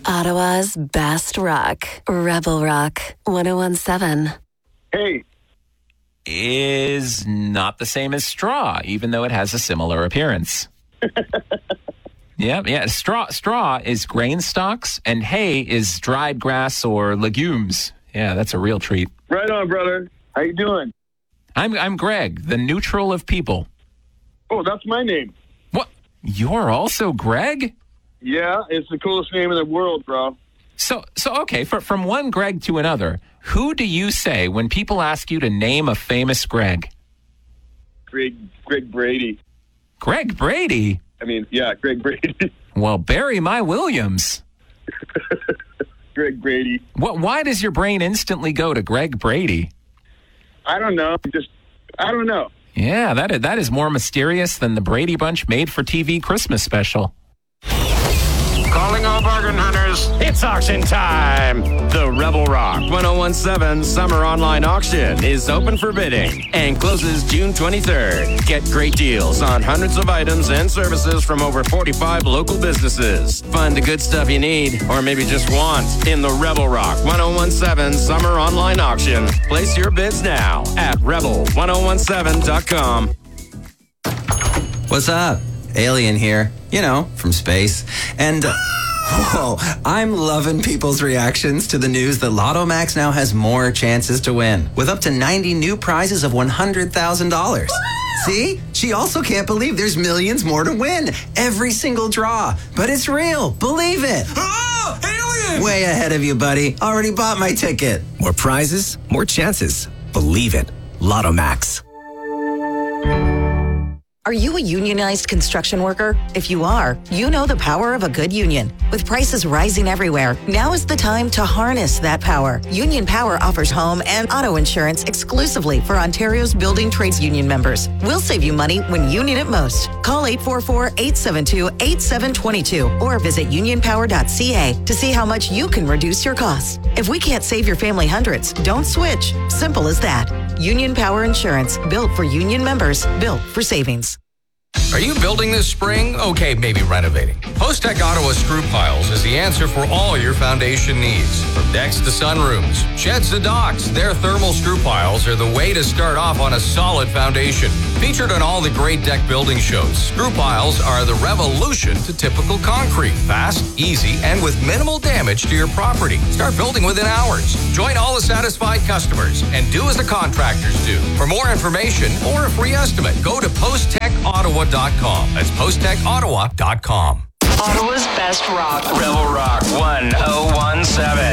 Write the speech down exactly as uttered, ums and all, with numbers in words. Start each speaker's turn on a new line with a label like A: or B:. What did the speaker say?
A: Ottawa's best rock, Rebel Rock, one oh one seven.
B: Hey.
C: Is not the same as straw, even though it has a similar appearance. yeah, yeah. Straw, straw is grain stalks, and hay is dried grass or legumes. Yeah, that's a real treat.
B: Right on, brother. How you doing?
C: I'm I'm Greg, the neutral of people.
B: Oh, that's my name.
C: What? You're also Greg?
B: Yeah, it's the coolest name in the world, bro.
C: So, so okay, for, from one Greg to another, who do you say when people ask you to name a famous Greg?
B: Greg Greg Brady.
C: Greg Brady?
B: I mean, yeah, Greg Brady.
C: Well, bury my Williams.
B: Greg Brady.
C: What? Why does your brain instantly go to Greg Brady?
B: I don't know. Just, I don't know.
C: Yeah, that is, that is more mysterious than the Brady Bunch made-for-T V Christmas special.
D: Calling all bargain hunters. It's auction time. The Rebel Rock one oh one seven Summer Online Auction is open for bidding and closes June twenty-third. Get great deals on hundreds of items and services from over forty-five local businesses. Find the good stuff you need or maybe just want in the Rebel Rock one oh one seven Summer Online Auction. Place your bids now at rebel ten seventeen dot com.
E: What's up? Alien here, you know, from space. And, uh, whoa, I'm loving people's reactions to the news that Lotto Max now has more chances to win, with up to ninety new prizes of one hundred thousand dollars. See? She also can't believe there's millions more to win. Every single draw. But it's real. Believe it.
F: Oh, alien!
E: Way ahead of you, buddy. Already bought my ticket.
F: More prizes, more chances. Believe it. Lotto Max.
G: Are you a unionized construction worker? If you are, you know the power of a good union. With prices rising everywhere, now is the time to harness that power. Union Power offers home and auto insurance exclusively for Ontario's building trades union members. We'll save you money when you need it most. Call eight four four, eight seven two, eight seven two two or visit union power dot c a to see how much you can reduce your costs. If we can't save your family hundreds, don't switch. Simple as that. Union Power Insurance, built for union members, built for savings.
H: Are you building this spring? Okay, maybe renovating. Post-Tech Ottawa Screw Piles is the answer for all your foundation needs. From decks to sunrooms, sheds to docks, their thermal screw piles are the way to start off on a solid foundation. Featured on all the great deck building shows, screw piles are the revolution to typical concrete. Fast, easy, and with minimal damage to your property. Start building within hours. Join all the satisfied customers and do as the contractors do. For more information or a free estimate, go to post tech ottawa dot com. That's post tech ottawa dot com.
A: Ottawa's best rock.
D: Rebel Rock one oh one seven.